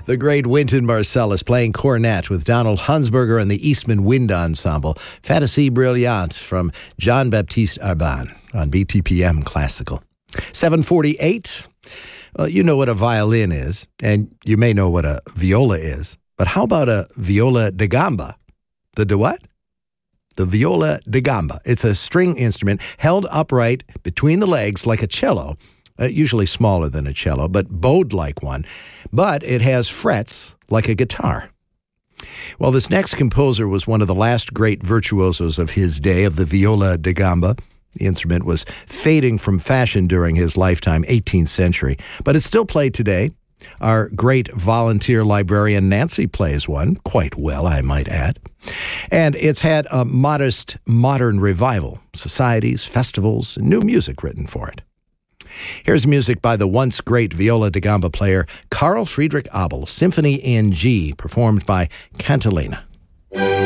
The great Wynton Marsalis playing cornet with Donald Hansberger and the Eastman Wind Ensemble. Fantasy Brilliant from Jean-Baptiste Urbain on BTPM Classical. 7:48. Well, you know what a violin is, and you may know what a viola is. But how about a viola da gamba? The what? The viola da gamba. It's a string instrument held upright between the legs like a cello. Usually smaller than a cello, but bowed like one. But it has frets like a guitar. Well, this next composer was one of the last great virtuosos of his day, of the viola da gamba. The instrument was fading from fashion during his lifetime, 18th century, but it's still played today. Our great volunteer librarian Nancy plays one, quite well, I might add. And it's had a modest modern revival, societies, festivals, and new music written for it. Here's music by the once great viola da gamba player Carl Friedrich Abel, Symphony in G, performed by Cantilena.